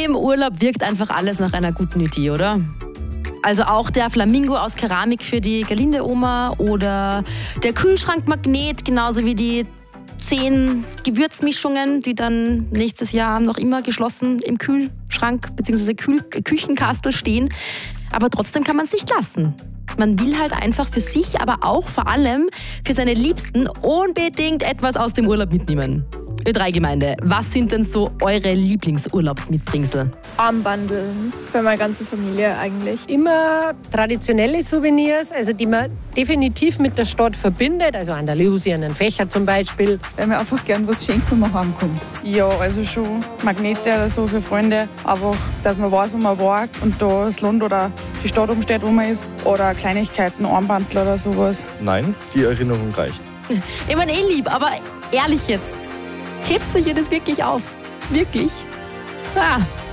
im Urlaub wirkt einfach alles nach einer guten Idee, oder? Also auch der Flamingo aus Keramik für die Gerlinde-Oma oder der Kühlschrankmagnet, genauso wie die 10 Gewürzmischungen, die dann nächstes Jahr noch immer geschlossen im Kühlschrank bzw. Küchenkastel stehen. Aber trotzdem kann man es nicht lassen. Man will halt einfach für sich, aber auch vor allem für seine Liebsten unbedingt etwas aus dem Urlaub mitnehmen. Ö3-Gemeinde, was sind denn so eure Lieblingsurlaubsmitbringsel? Armbandeln für meine ganze Familie eigentlich. Immer traditionelle Souvenirs, also die man definitiv mit der Stadt verbindet, also Andalusien, einen Fächer zum Beispiel. Weil man einfach gern was schenkt, wenn man heimkommt. Ja, also schon Magnete oder so für Freunde. Einfach, dass man weiß, wo man war und da das Land oder die Stadt umsteht, wo man ist. Oder Kleinigkeiten, Armbandel oder sowas. Nein, die Erinnerung reicht. Ich meine, lieb, aber ehrlich jetzt, hebt sich ihr das wirklich auf? Wirklich? Ah.